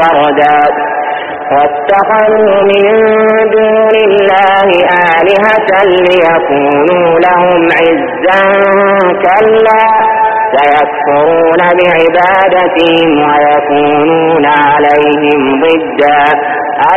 درجات واتخذوا من دون الله آلهة ليكونوا لهم عزا كلا سيكفرون بعبادتهم ويكونون عليهم ضدا